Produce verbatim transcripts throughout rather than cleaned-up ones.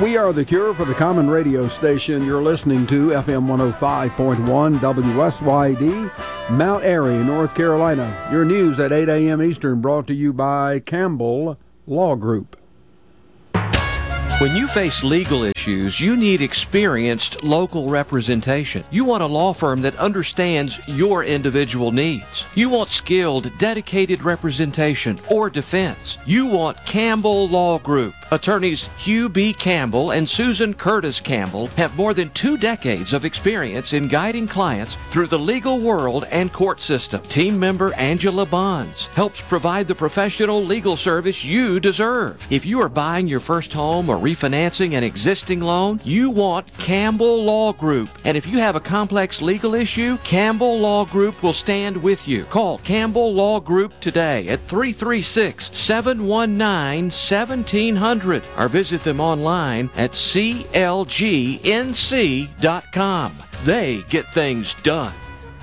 We are the cure for the common radio station. You're listening to F M one oh five point one W S Y D, Mount Airy, North Carolina. Your news at eight a.m. Eastern brought to you by Campbell Law Group. When you face legal issues, you need experienced local representation. You want a law firm that understands your individual needs. You want skilled, dedicated representation or defense. You want Campbell Law Group. Attorneys Hugh B. Campbell and Susan Curtis Campbell have more than two decades of experience in guiding clients through the legal world and court system. Team member Angela Bonds helps provide the professional legal service you deserve. If you are buying your first home or refinancing an existing loan, you want Campbell Law Group. And if you have a complex legal issue, Campbell Law Group will stand with you. Call Campbell Law Group today at three three six, seven one nine, one seven zero zero or visit them online at c l g n c dot com. They get things done.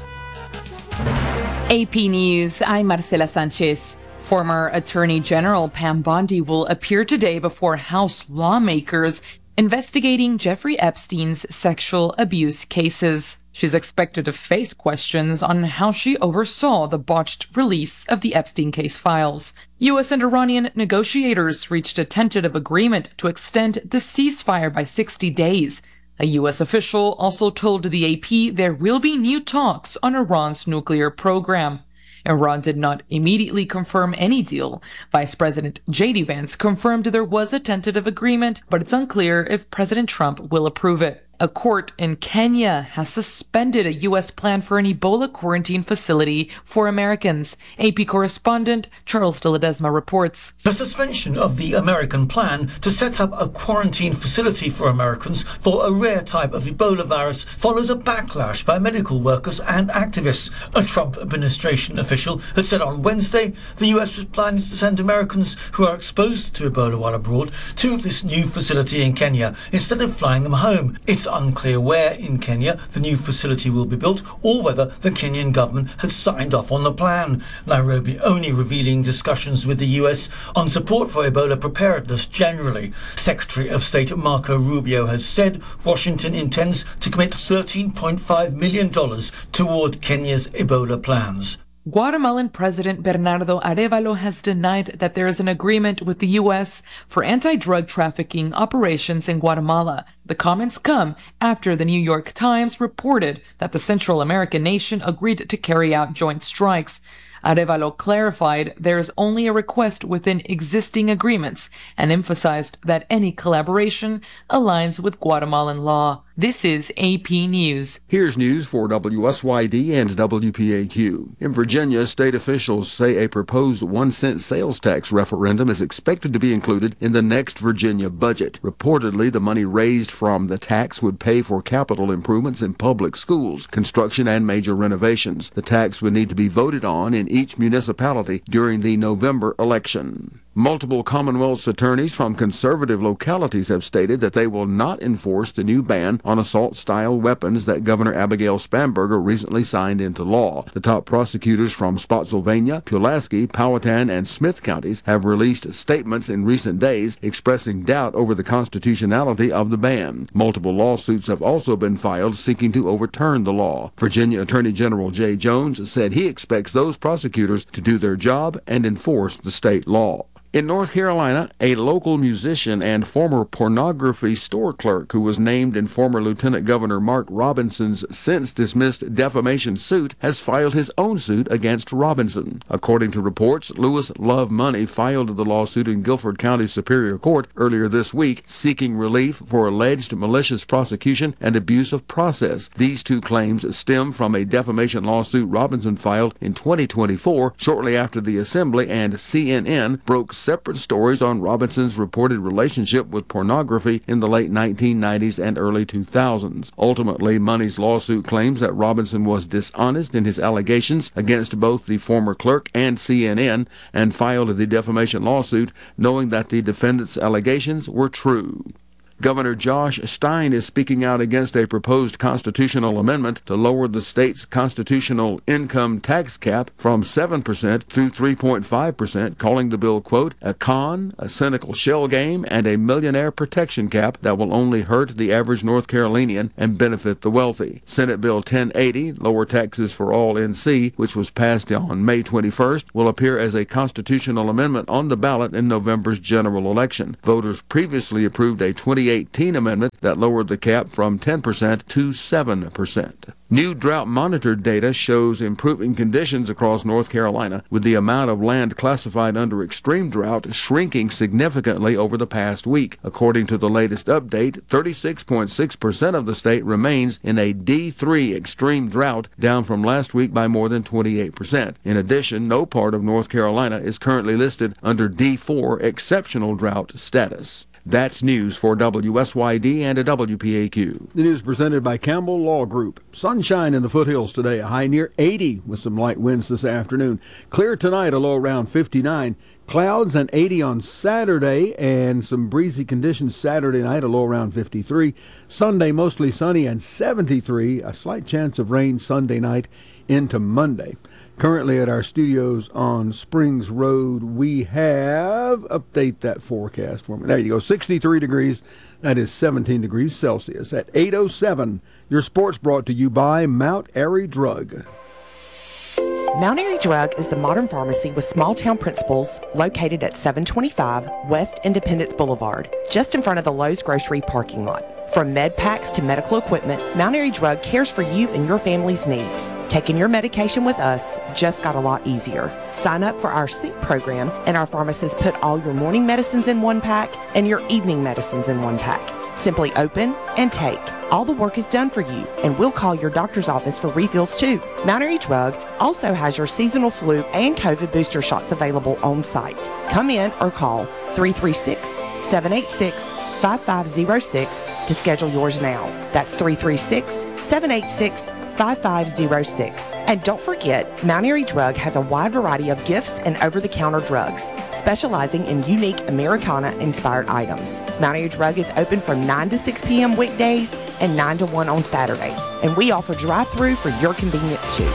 A P News, I'm Marcela Sanchez. Former Attorney General Pam Bondi will appear today before House lawmakers investigating Jeffrey Epstein's sexual abuse cases. She's expected to face questions on how she oversaw the botched release of the Epstein case files. U S and Iranian negotiators reached a tentative agreement to extend the ceasefire by sixty days. A U S official also told the A P there will be new talks on Iran's nuclear program. Iran did not immediately confirm any deal. Vice President J D Vance confirmed there was a tentative agreement, but it's unclear if President Trump will approve it. A court in Kenya has suspended a U S plan for an Ebola quarantine facility for Americans. A P correspondent Charles de Ledesma reports. The suspension of the American plan to set up a quarantine facility for Americans for a rare type of Ebola virus follows a backlash by medical workers and activists. A Trump administration official had said on Wednesday the U S was planning to send Americans who are exposed to Ebola while abroad to this new facility in Kenya instead of flying them home. It's unclear where in Kenya the new facility will be built or whether the Kenyan government has signed off on the plan. Nairobi only revealing discussions with the U S on support for Ebola preparedness generally. Secretary of State Marco Rubio has said Washington intends to commit thirteen point five million dollars toward Kenya's Ebola plans. Guatemalan President Bernardo Arévalo has denied that there is an agreement with the U S for anti-drug trafficking operations in Guatemala. The comments come after the New York Times reported that the Central American nation agreed to carry out joint strikes. Arévalo clarified there is only a request within existing agreements and emphasized that any collaboration aligns with Guatemalan law. This is A P News. Here's news for W S Y D and W P A Q. In Virginia, state officials say a proposed one-cent sales tax referendum is expected to be included in the next Virginia budget. Reportedly, the money raised from the tax would pay for capital improvements in public schools, construction, and major renovations. The tax would need to be voted on in each municipality during the November election. Multiple Commonwealth's attorneys from conservative localities have stated that they will not enforce the new ban on assault-style weapons that Governor Abigail Spanberger recently signed into law. The top prosecutors from Spotsylvania, Pulaski, Powhatan, and Smith counties have released statements in recent days expressing doubt over the constitutionality of the ban. Multiple lawsuits have also been filed seeking to overturn the law. Virginia Attorney General Jay Jones said he expects those prosecutors to do their job and enforce the state law. In North Carolina, a local musician and former pornography store clerk who was named in former Lieutenant Governor Mark Robinson's since-dismissed defamation suit has filed his own suit against Robinson. According to reports, Lewis Love Money filed the lawsuit in Guilford County Superior Court earlier this week, seeking relief for alleged malicious prosecution and abuse of process. These two claims stem from a defamation lawsuit Robinson filed in twenty twenty-four, shortly after the Assembly and C N N broke separate stories on Robinson's reported relationship with pornography in the late nineteen nineties and early two thousands. Ultimately, Money's lawsuit claims that Robinson was dishonest in his allegations against both the former clerk and C N N and filed the defamation lawsuit knowing that the defendant's allegations were true. Governor Josh Stein is speaking out against a proposed constitutional amendment to lower the state's constitutional income tax cap from seven percent to three point five percent, calling the bill, quote, a con, a cynical shell game, and a millionaire protection cap that will only hurt the average North Carolinian and benefit the wealthy. Senate Bill ten eighty, Lower Taxes for All N C, which was passed on May twenty-first, will appear as a constitutional amendment on the ballot in November's general election. Voters previously approved a twenty eighteen amendment that lowered the cap from ten percent to seven percent. New drought monitored data shows improving conditions across North Carolina, with the amount of land classified under extreme drought shrinking significantly over the past week. According to the latest update, thirty-six point six percent of the state remains in a D three extreme drought, down from last week by more than twenty-eight percent. In addition, no part of North Carolina is currently listed under D four exceptional drought status. That's news for W S Y D and a W P A Q. The news presented by Campbell Law Group. Sunshine in the foothills today, a high near eighty with some light winds this afternoon. Clear tonight, a low around fifty-nine. Clouds and eighty on Saturday, and some breezy conditions Saturday night, a low around fifty-three. Sunday, mostly sunny and seventy-three. A slight chance of rain Sunday night into Monday. Currently at our studios on Springs Road, we have, update that forecast for me. There you go, sixty-three degrees. That is seventeen degrees Celsius. At eight oh seven, your sports brought to you by Mount Airy Drug. Mount Airy Drug is the modern pharmacy with small-town principles located at seven twenty-five West Independence Boulevard, just in front of the Lowe's Grocery parking lot. From med packs to medical equipment, Mount Airy Drug cares for you and your family's needs. Taking your medication with us just got a lot easier. Sign up for our Sync program, and our pharmacists put all your morning medicines in one pack and your evening medicines in one pack. Simply open and take. All the work is done for you, and we'll call your doctor's office for refills too. Mount Airy Drug also has your seasonal flu and COVID booster shots available on site. Come in or call three three six, seven eight six, five five zero six to schedule yours now. That's three three six, seven eight six, five five zero six. And don't forget, Mount Airy Drug has a wide variety of gifts and over-the-counter drugs, specializing in unique Americana-inspired items. Mount Airy Drug is open from nine to six p.m. weekdays and nine to one on Saturdays. And we offer drive-through for your convenience too.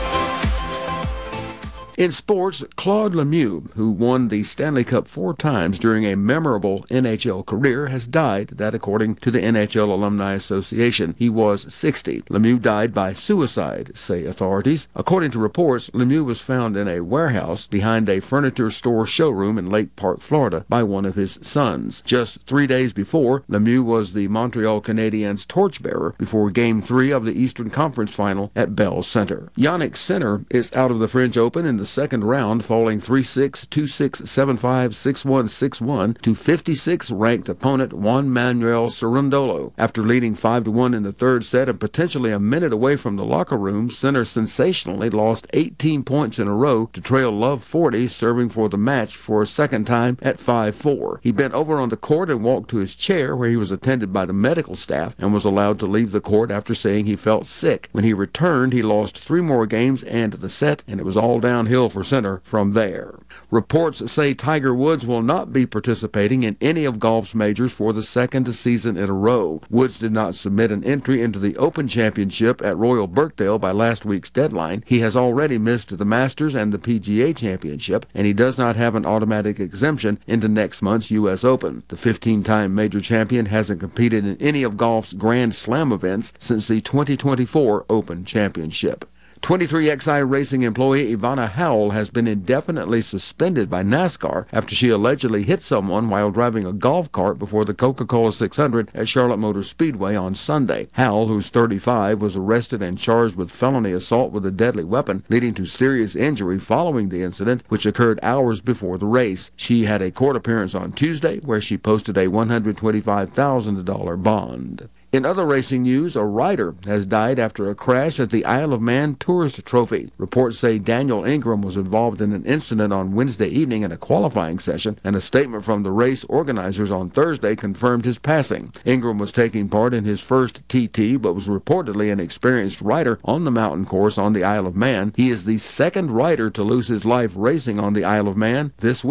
In sports, Claude Lemieux, who won the Stanley Cup four times during a memorable N H L career, has died, that according to the N H L Alumni Association. He was sixty. Lemieux died by suicide, say authorities. According to reports, Lemieux was found in a warehouse behind a furniture store showroom in Lake Park, Florida, by one of his sons. Just three days before, Lemieux was the Montreal Canadiens' torchbearer before Game three of the Eastern Conference Final at Bell Center. Yannick Sinner is out of the French Open in the second round, falling three six, two six, seven five, six one, six one to fifty-sixth ranked opponent Juan Manuel Cerundolo. After leading five to one in the third set and potentially a minute away from the locker room, Sinner sensationally lost eighteen points in a row to trail Love forty, serving for the match for a second time at five four. He bent over on the court and walked to his chair, where he was attended by the medical staff and was allowed to leave the court after saying he felt sick. When he returned, he lost three more games and the set, and it was all downhill for Sinner from there. Reports say Tiger Woods will not be participating in any of golf's majors for the second season in a row. Woods did not submit an entry into the Open Championship at Royal Birkdale by last week's deadline. He has already missed the Masters and the P G A Championship, and he does not have an automatic exemption into next month's U S Open. The fifteen-time major champion hasn't competed in any of golf's Grand Slam events since the twenty twenty-four Open Championship. twenty-three X I Racing employee Ivana Howell has been indefinitely suspended by NASCAR after she allegedly hit someone while driving a golf cart before the Coca-Cola six hundred at Charlotte Motor Speedway on Sunday. Howell, who's thirty-five, was arrested and charged with felony assault with a deadly weapon, leading to serious injury following the incident, which occurred hours before the race. She had a court appearance on Tuesday where she posted a one hundred twenty-five thousand dollars bond. In other racing news, a rider has died after a crash at the Isle of Man Tourist Trophy. Reports say Daniel Ingram was involved in an incident on Wednesday evening in a qualifying session, and a statement from the race organizers on Thursday confirmed his passing. Ingram was taking part in his first T T, but was reportedly an experienced rider on the mountain course on the Isle of Man. He is the second rider to lose his life racing on the Isle of Man this week.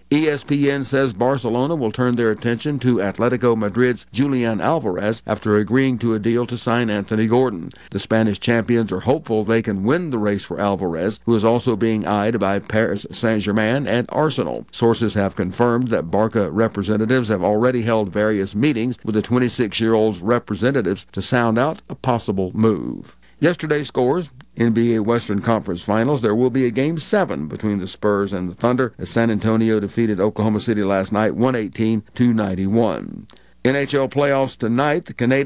E S P N says Barcelona will turn their attention to Atletico Madrid's Julian Alvarez after agreeing to a deal to sign Anthony Gordon. The Spanish champions are hopeful they can win the race for Alvarez, who is also being eyed by Paris Saint-Germain and Arsenal. Sources have confirmed that Barca representatives have already held various meetings with the twenty-six-year-old's representatives to sound out a possible move. Yesterday's scores: N B A Western Conference Finals. There will be a Game seven between the Spurs and the Thunder as San Antonio defeated Oklahoma City last night one eighteen to ninety-one. N H L playoffs tonight. The Canadians